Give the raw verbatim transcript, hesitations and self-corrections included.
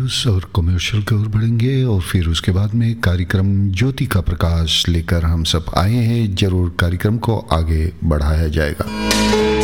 News और commercial की ओर बढ़ेंगे और फिर उसके बाद में कार्यक्रम ज्योति का प्रकाश लेकर हम सब आए हैं। ज़रूर कार्यक्रम को आगे बढ़ाया जाएगा।